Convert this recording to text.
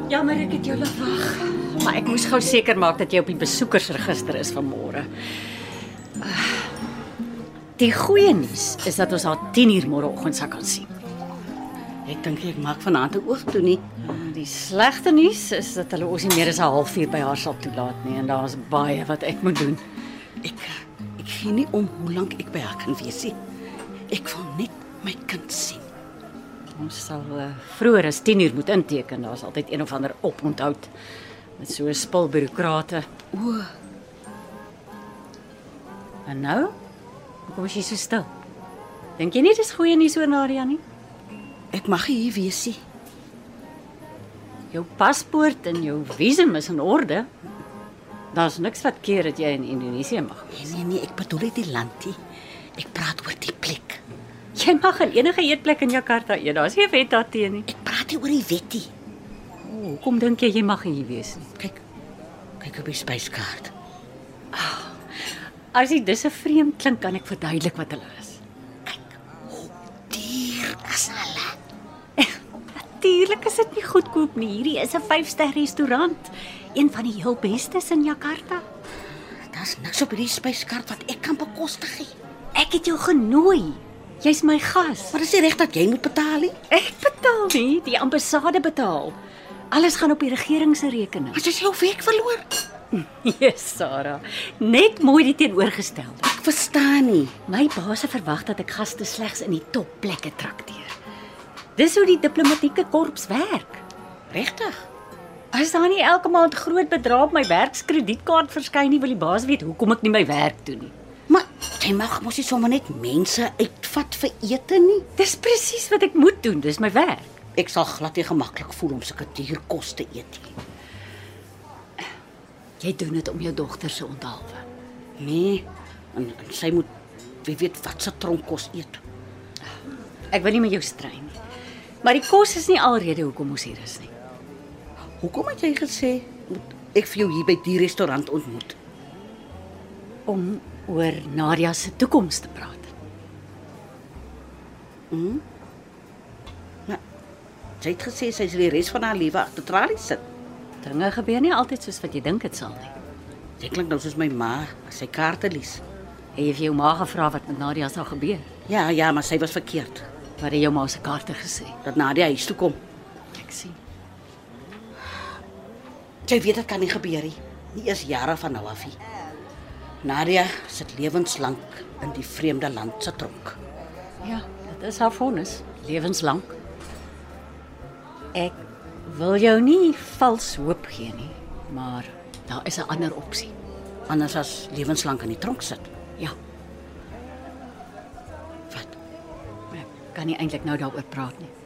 Jammer ek het jou laat wag. Maar ek moes gou seker maak dat jy op die besoekersregister is vanmôre. Die goeie nuus is dat ons haar 10:00 môreoggend sal kan sien. Ek dink ek maak vanaand 'n oog toe nie. Die slegte nuus is dat hulle ons nie meer as 'n halfuur by haar sal toelaat nie en daar's baie wat ek moet doen. Ek gee nie om hoe lank ek by haar kan wees nie. Ek wil net my kind sien. Ons sal vroeër as 10:00 moet inteken. Daar's altyd een of ander oponthoud met so 'n spul bureaukrate. O, En nou? Hoekom is jy so stil? Dink jy nie dis goeie nuus oor Nadia nie? ek mag nie hier wees nie. Jou paspoort en jou visum is in orde. Daar's niks wat keer dat jy in Indonesië mag. Nee, ek bedoel nie die land nie. Ek praat oor die plek. Jy mag in enige eetplek in Jakarta eet. Daar's nie 'n wet daarteen nie. Ek praat nie oor die wet nie. Hoekom dink jy mag hier wees nie? Kyk op die spyskaart. As dit dis 'n vreemd klink, kan ek verduidelik wat hulle is. Dier is hulle. Natuurlik is dit nie goedkoop nie. Hierdie is 'n 5-ster restaurant, een van die heel bestes in Jakarta. Daar's niks op hierdie spyskaart wat ek kan bekostig nie. Ek het jou genooi. Jy's my gas. Maar dis nie reg dat jy moet betaal nie. Ek betaal nie, die ambassade betaal. Alles gaan op die regering se rekening. As jy jou werk verloor. Yes, Sarah. Net mooi die teenoorgestel. Ek verstaan nie. My baas verwag dat ek gaste slegs in die topplekke trakteer. Dis hoe die diplomatieke korps werk. Regtig? As daar nie elke maand groot bedrae op my werkskredietkaart verskyn nie, wil die baas weet hoekom ek nie my werk doen nie. Maar jy mag mos nie sommer net mense uitvat vir ete nie. Dis presies wat ek moet doen, dis my werk. Ek sal glad nie gemaklik voel om sulke duur kos te eet nie. Jy doen dit om jou dogter se onthaalwe. Nee, en sy moet wie weet wat se tronkkos eet. Ek wil nie met jou stry nie. Maar die kos is nie alrede hoekom ons hier is nie. Hoekom het jy gesê moet ek vir jou hier by die restaurant ontmoet? Om oor Nadia se toekoms te praat. Maar jy het gesê sy sal die res van haar lewe agter tralies sit. Dinge gebeur nie altyd soos wat jy dink dit sal nie. Jy klink nou soos my ma as sy kaarte lees. Het jy vir jou ma gevra wat met Nadia sal gebeur? Ja, maar sy was verkeerd. Wat het jou ma se kaarte gesê? Dat Nadia huis toe kom. Ek sien. Jy weet dit kan nie gebeur nie. Nie eers jare van nou af nie. Nadia sit lewenslank in die vreemde land se tronk. Ja, dit is haar vonnis, lewenslank. Ek wil jou nie vals hoop gee nie, maar daar is 'n ander opsie. Anders as lewenslank in die tronk sit. Ja, Wat? ek kan nie eintlik nou daaroor praat nie.